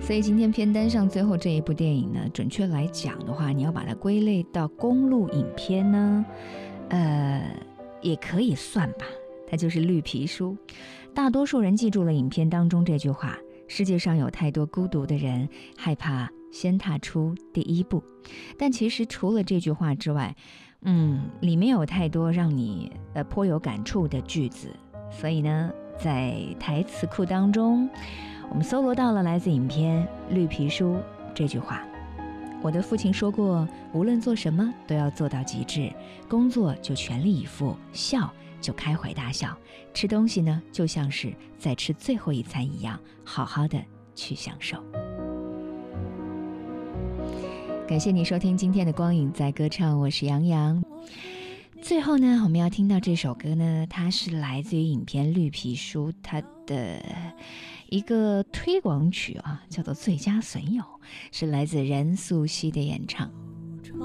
所以今天片单上最后这一部电影呢，准确来讲的话，你要把它归类到公路影片呢，也可以算吧，它就是《绿皮书》。大多数人记住了影片当中这句话：世界上有太多孤独的人，害怕先踏出第一步。但其实除了这句话之外，里面有太多让你颇有感触的句子。所以呢，在台词库当中，我们搜罗到了来自影片《绿皮书》这句话：我的父亲说过，无论做什么都要做到极致，工作就全力以赴，笑就开怀大笑，吃东西呢就像是在吃最后一餐一样，好好的去享受。感谢你收听今天的光影在歌唱，我是杨洋。最后呢，我们要听到这首歌呢，它是来自于影片《绿皮书》它的一个推广曲啊，叫做《最佳损友》，是来自任素汐的演唱。